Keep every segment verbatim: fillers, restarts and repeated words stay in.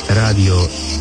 Radio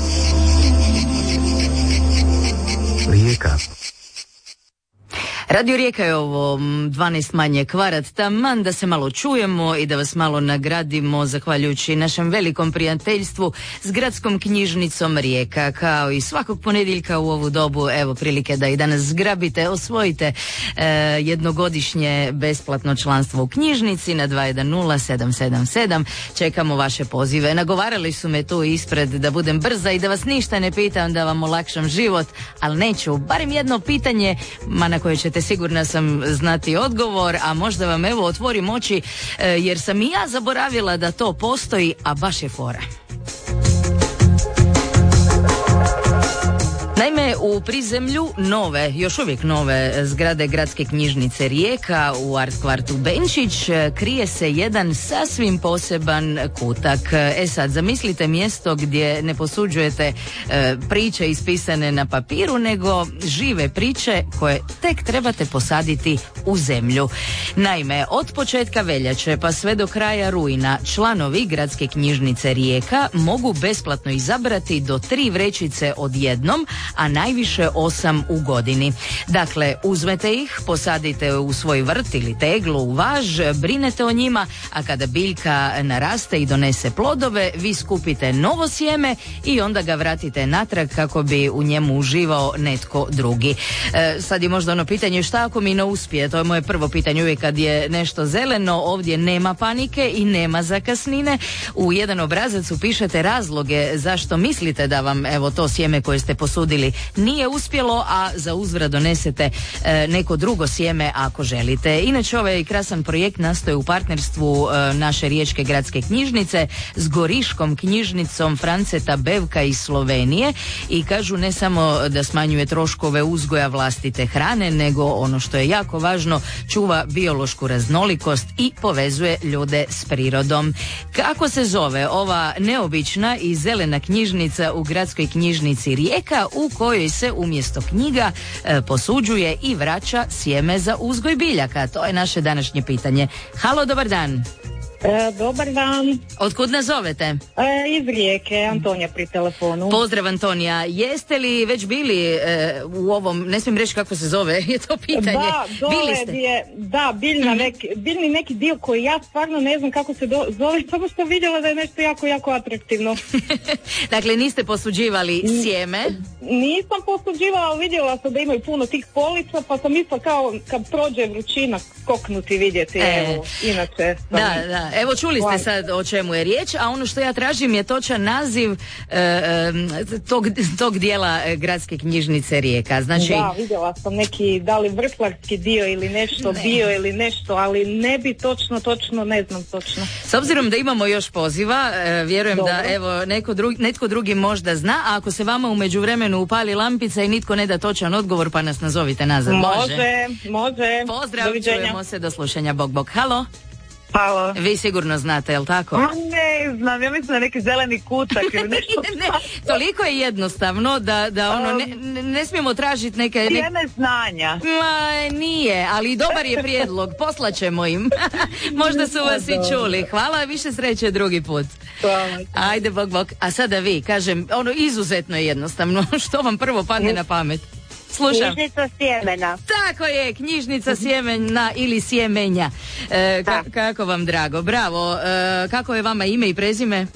Rijeka. Radio Rijeka je ovo dvanaest manje kvarat, taman da se malo čujemo i da vas malo nagradimo zahvaljujući našem velikom prijateljstvu s Gradskom knjižnicom Rijeka. Kao i svakog ponedjeljka u ovu dobu, evo prilike da i danas zgrabite, osvojite e, jednogodišnje besplatno članstvo u knjižnici na dva jedan nula sedam sedam sedam. Čekamo vaše pozive. Nagovarali su me tu ispred da budem brza i da vas ništa ne pitam, da vam olakšam život, ali neću. Barem jedno pitanje, ma na koje ćete sigurna sam znati odgovor, a možda vam evo otvorim oči, jer sam i ja zaboravila da to postoji, a baš je fora. Naime, u prizemlju nove, još uvijek nove zgrade Gradske knjižnice Rijeka u Art kvartu Benčić krije se jedan sasvim poseban kutak. E sad, zamislite mjesto gdje ne posuđujete e, priče ispisane na papiru, nego žive priče koje tek trebate posaditi u zemlju. Naime, od početka veljače pa sve do kraja rujna članovi Gradske knjižnice Rijeka mogu besplatno izabrati do tri vrećice odjednom, a najviše osam u godini. Dakle, uzmete ih, posadite u svoj vrt ili teglu, u važ, brinete o njima, a kada biljka naraste i donese plodove, vi skupite novo sjeme i onda ga vratite natrag kako bi u njemu uživao netko drugi. E, sad je možda ono pitanje, šta ako mi ne uspije? To je moje prvo pitanje uvijek kad je nešto zeleno. Ovdje nema panike i nema zakasnine. U jedan obrazac upišete razloge zašto mislite da vam evo to sjeme koje ste posudili nije uspjelo, a za uzvrat donesete e, neko drugo sjeme ako želite. Inače, ovaj krasan projekt nastoji u partnerstvu e, naše Riječke gradske knjižnice s Goriškom knjižnicom Franceta Bevka iz Slovenije i kažu ne samo da smanjuje troškove uzgoja vlastite hrane, nego ono što je jako važno, čuva biološku raznolikost i povezuje ljude s prirodom. Kako se zove ova neobična i zelena knjižnica u Gradskoj knjižnici Rijeka, u kojoj se umjesto knjiga e, posuđuje i vraća sjeme za uzgoj biljaka? To je naše današnje pitanje. Halo, dobar dan. E, dobar dan. Otkud nas zovete? E, iz Rijeke, Antonija pri telefonu. Pozdrav, Antonija. Jeste li već bili e, u ovom, ne smijem reći kako se zove, je to pitanje? Da, bili ste? Je, da, biljna neki, biljni neki dio koji ja stvarno ne znam kako se do, zove, samo što vidjela da je nešto jako, jako atraktivno. Dakle, niste posuđivali sjeme? Nisam posuđivala, ali vidjela sam da imaju puno tih polica, pa sam mislila kao kad prođe vrućina skoknuti vidjeti, e, evo, inače. Sam... Da, da. Evo čuli ste sad o čemu je riječ, a ono što ja tražim je točan naziv e, e, tog, tog dijela Gradske knjižnice Rijeka. Znači... Da, vidjela sam neki, da li vrtlarski dio ili nešto ne. bio ili nešto, ali ne bi točno, točno, ne znam točno. S obzirom da imamo još poziva, e, vjerujem Dobro. da evo neko drugi, netko drugi možda zna, a ako se vama u međuvremenu upali lampica i nitko ne da točan odgovor, pa nas nazovite nazad. Može, može. može. Pozdrav, čujemo se, do slušanja, bog bog. Halo. Halo. Vi sigurno znate, jel tako? A ne znam, ja mislim da neki zeleni kutak ili nešto. ne, ne, toliko je jednostavno da, da ono, ne, ne, ne smijemo tražiti neke... Ne... Cijene znanja. Ma, nije, ali dobar je prijedlog, poslaćemo im. Možda su vas i čuli. Hvala, više sreće drugi put. Hvala. Ajde, bog, bog. A sada vi, kažem, ono izuzetno je jednostavno. Što vam prvo padne na pamet? Slušam. Knjižnica sjemena. Tako je, knjižnica sjemena ili sjemenja. E, ka, kako vam drago, bravo. E, kako je vama ime i prezime?